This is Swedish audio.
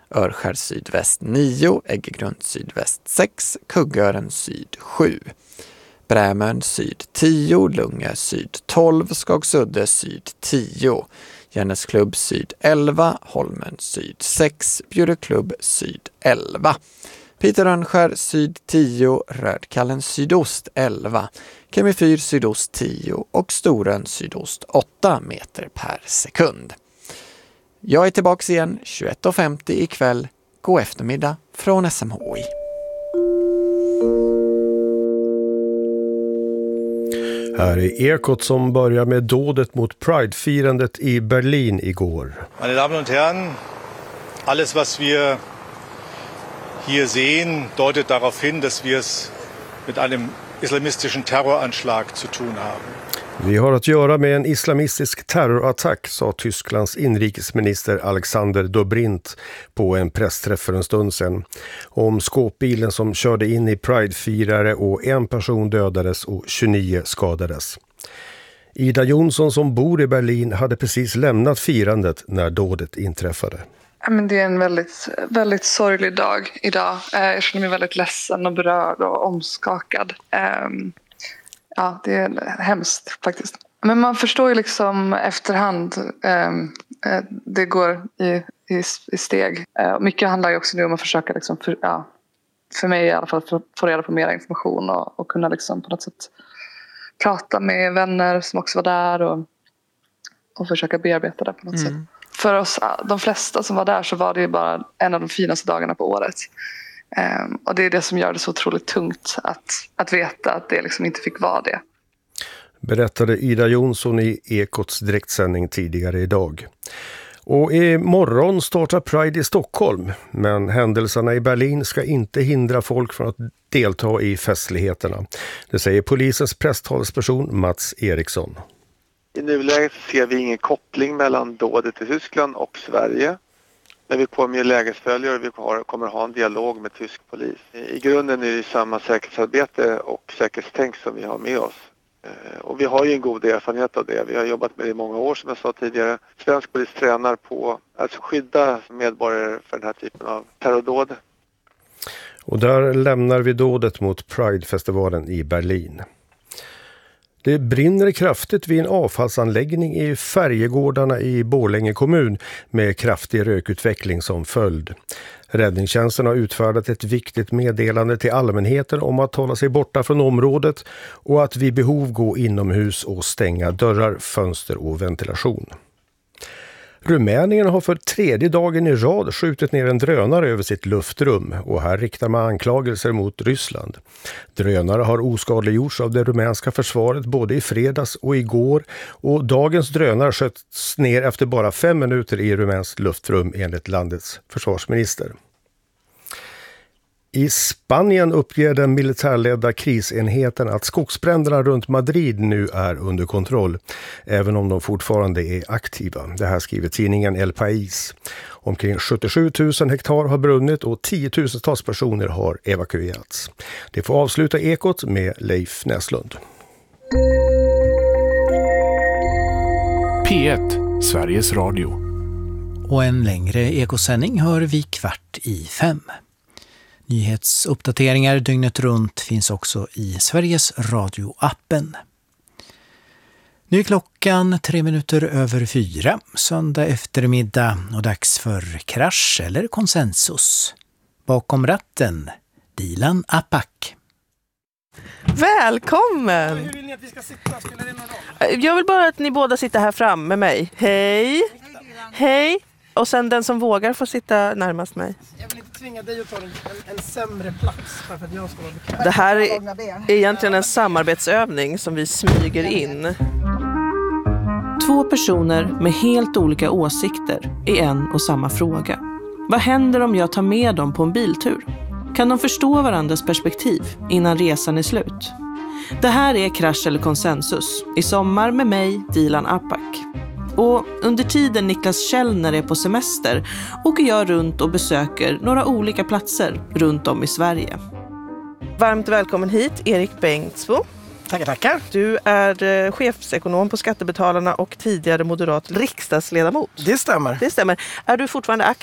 Örskär sydväst 9, Äggegrund sydväst 6, Kuggören syd 7. Brämön syd 10, Lungö syd 12, Skagsudde syd 10, Järnesklubb syd 11, Holmen syd 6, Bjurreklubb syd 11. Piteå-Rönnskär syd 10, Rödkallen sydost 11, Kemifyr sydost 10 och Storön sydost 8 meter per sekund. Jag är tillbaka igen 21.50 ikväll. God eftermiddag från SMHI. Här är Ekot som börjar med dådet mot Pride-firandet i Berlin igår. Meine Damen und Herren, alles was wir hier sehen, deutet darauf hin, dass wir es mit einem islamistischen Terroranschlag zu tun haben. Vi har att göra med en islamistisk terrorattack, sa Tysklands inrikesminister Alexander Dobrindt på en pressträff för en stund sedan. Om skåpbilen som körde in i Pride-firare och en person dödades och 29 skadades. Ida Jonsson som bor i Berlin hade precis lämnat firandet när dådet inträffade. Men det är en väldigt, väldigt sorglig dag idag. Jag känner mig väldigt ledsen och berörd och omskakad. Ja, det är hemskt faktiskt. Men man förstår ju liksom efterhand. Det går i steg. Mycket handlar ju också nu om att försöka liksom för mig i alla fall få reda på mer information och kunna liksom på något sätt prata med vänner som också var där och försöka bearbeta det på något sätt. För oss, de flesta som var där, så var det ju bara en av de finaste dagarna på året. Och det är det som gör det så otroligt tungt att veta att det liksom inte fick vara det. Berättade Ida Jonsson i Ekots direktsändning tidigare idag. Och imorgon startar Pride i Stockholm, men händelserna i Berlin ska inte hindra folk från att delta i festligheterna. Det säger polisens presstalesperson Mats Eriksson. I nuläget ser vi ingen koppling mellan dådet i Tyskland och Sverige. Men vi kommer ju lägesfölja och vi kommer ha en dialog med tysk polis. I grunden är det samma säkerhetsarbete och säkerhetstänk som vi har med oss. Och vi har ju en god erfarenhet av det. Vi har jobbat med det i många år som jag sa tidigare. Svensk polis tränar på att skydda medborgare för den här typen av terrordåd. Och där lämnar vi dådet mot Pride-festivalen i Berlin. Det brinner kraftigt vid en avfallsanläggning i Färjegårdarna i Borlänge kommun med kraftig rökutveckling som följd. Räddningstjänsten har utfärdat ett viktigt meddelande till allmänheten om att hålla sig borta från området och att vid behov gå inomhus och stänga dörrar, fönster och ventilation. Rumänien har för 3:e dagen i rad skjutit ner en drönare över sitt luftrum och här riktar man anklagelser mot Ryssland. Drönare har oskadliggjorts av det rumänska försvaret både i fredags och igår och dagens drönare sköts ner efter bara 5 minuter i rumänskt luftrum enligt landets försvarsminister. I Spanien uppger den militärledda krisenheten att skogsbränderna runt Madrid nu är under kontroll, även om de fortfarande är aktiva. Det här skriver tidningen El País. Omkring 77 000 hektar har brunnit och 10 000-tals personer har evakuerats. Det får avsluta Ekot med Leif Näslund. P1, Sveriges Radio. Och en längre ekosändning hör vi 4:45. Nyhetsuppdateringar dygnet runt finns också i Sveriges Radio-appen. Nu är klockan 4:03, söndag eftermiddag och dags för krasch eller konsensus. Bakom ratten, Dilan Apak. Välkommen! Hur vill ni att vi ska sitta? Spelar det någon roll? Jag vill bara att ni båda sitter här fram med mig. Hej! Hej! Och sen den som vågar får sitta närmast mig. Jag vill inte tvinga dig att ta en sämre plats för att jag ska vara bekväm. Det här är egentligen en samarbetsövning som vi smyger in. 2 personer med helt olika åsikter i en och samma fråga. Vad händer om jag tar med dem på en biltur? Kan de förstå varandras perspektiv innan resan är slut? Det här är Krasch eller konsensus i sommar med mig, Dilan Apak. Och under tiden Niklas Källner är på semester åker jag runt och besöker några olika platser runt om i Sverige. Varmt välkommen hit, Erik Bengtsbo. Tackar. Du är chefsekonom på Skattebetalarna och tidigare moderat riksdagsledamot. Det stämmer. Är du fortfarande aktiv